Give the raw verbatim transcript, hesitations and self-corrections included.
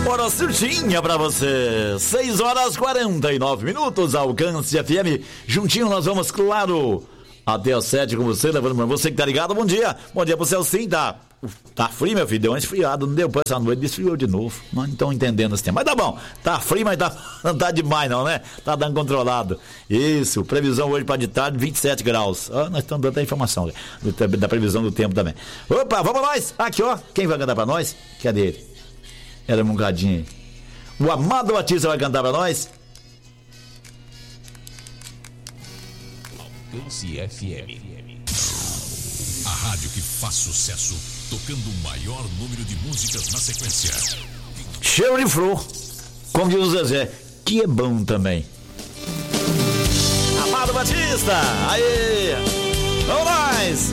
Hora certinha pra você, seis horas quarenta e nove minutos, Alcance F M, juntinho nós vamos, claro, até às sete com você, levando pra você que tá ligado, bom dia, bom dia pro Celcinho, tá, tá frio, meu filho, deu uma esfriada, não deu pra essa noite, desfriou de novo, não estão entendendo esse tempo, mas tá bom, tá frio, mas tá, não tá demais não, né, tá dando controlado, isso, previsão hoje pra de tarde, vinte e sete graus, ah, nós estamos dando a informação do, da previsão do tempo também, opa, vamos nós, aqui ó, quem vai cantar pra nós, cadê ele? Era um gadinho. O Amado Batista vai cantar pra nós. Alcance F M. A rádio que faz sucesso, tocando o maior número de músicas na sequência. Cheiro de flor, como diz o Zezé, que é bom também. Amado Batista, aí, vamos nós.